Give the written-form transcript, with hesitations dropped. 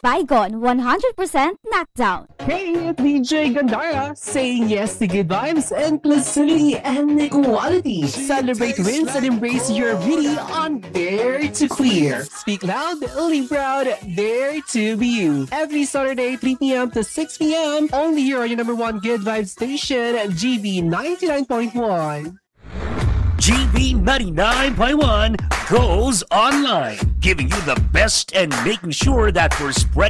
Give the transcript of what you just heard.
Bygone 100% knockdown. Hey, it's DJ Gandara saying yes to good vibes, inclusivity, and equality. Celebrate wins and embrace your beauty on Dare to Queer. Speak loud, live proud, dare to be you. Every Saturday, 3 p.m. to 6 p.m. Only here on your number one good vibe station, GB 99.1. GB 99.1 goes online, giving you the best and making sure that we're spreading